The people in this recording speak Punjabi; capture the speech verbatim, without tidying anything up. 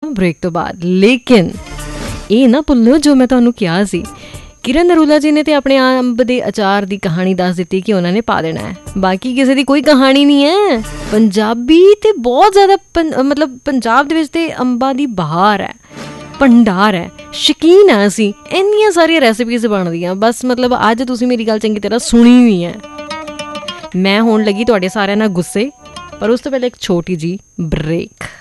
ਬ੍ਰੇਕ ਤੋਂ ਬਾਅਦ। ਲੇਕਿਨ ਇਹ ਨਾ ਭੁੱਲੋ ਜੋ ਮੈਂ ਤੁਹਾਨੂੰ ਕਿਹਾ ਸੀ, ਕਿਰਨ ਨਰੂਲਾ ਜੀ ਨੇ ਤੇ ਆਪਣੇ ਅੰਬ ਦੇ ਅਚਾਰ ਦੀ ਕਹਾਣੀ ਦੱਸ ਦਿੱਤੀ ਕਿ ਉਹਨਾਂ ਨੇ ਪਾ ਦੇਣਾ ਹੈ, ਬਾਕੀ ਕਿਸੇ ਦੀ ਕੋਈ ਕਹਾਣੀ ਨਹੀਂ ਹੈ। ਪੰਜਾਬੀ ਤੇ ਬਹੁਤ ਜ਼ਿਆਦਾ ਪੰ ਮਤਲਬ ਪੰਜਾਬ ਦੇ ਵਿੱਚ ਤੇ ਅੰਬਾਂ ਦੀ ਬਹਾਰ ਹੈ, ਭੰਡਾਰ ਹੈ, ਸ਼ੌਕੀਨ ਹਾਂ ਅਸੀਂ। ਇੰਨੀਆਂ ਸਾਰੀਆਂ ਰੈਸਿਪੀਜ਼ ਬਣਦੀਆਂ, ਬਸ ਮਤਲਬ ਅੱਜ ਤੁਸੀਂ ਮੇਰੀ ਗੱਲ ਚੰਗੀ ਤਰ੍ਹਾਂ ਸੁਣੀ ਵੀ ਹੈ। ਮੈਂ ਹੋਣ ਲੱਗੀ ਤੁਹਾਡੇ ਸਾਰਿਆਂ ਨਾਲ ਗੁੱਸੇ, ਪਰ ਉਸ ਤੋਂ ਪਹਿਲਾਂ ਇੱਕ ਛੋਟੀ ਜਿਹੀ ਬ੍ਰੇਕ।